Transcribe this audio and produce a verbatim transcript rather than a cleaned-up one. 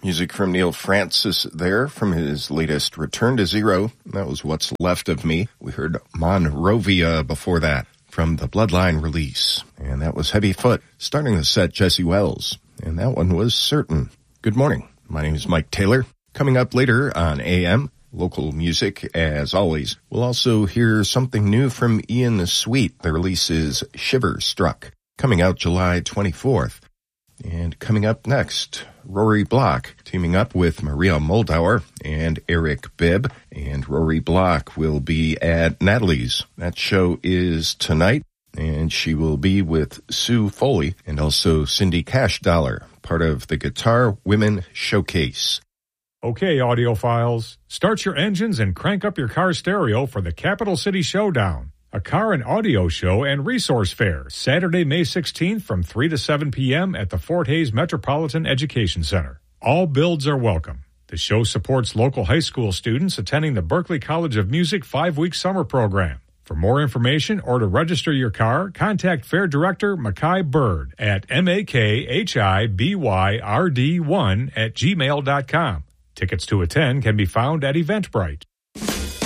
Music from Neil Francis there from his latest Return to Zero. That was What's Left of Me. We heard Monrovia before that from the Bloodline release. And that was Heavy Foot. Starting the set, Jesse Wells. And that one was Certain. Good morning. My name is Mike Taylor. Coming up later on A M, local music as always. We'll also hear something new from Ian Sweet. The release is Shiver Struck, coming out July twenty-fourth. And coming up next, Rory Block, teaming up with Maria Moldauer and Eric Bibb. And Rory Block will be at Natalie's. That show is tonight, and she will be with Sue Foley and also Cindy Cash Dollar, part of the Guitar Women Showcase. Okay, audiophiles, start your engines and crank up your car stereo for the Capital City Showdown, a car and audio show and resource fair, Saturday, May sixteenth from three to seven p.m. at the Fort Hays Metropolitan Education Center. All builds are welcome. The show supports local high school students attending the Berklee College of Music five-week summer program. For more information or to register your car, contact Fair Director Mackay Bird at M A K H I B Y R D one at gmail dot com. Tickets to attend can be found at Eventbrite.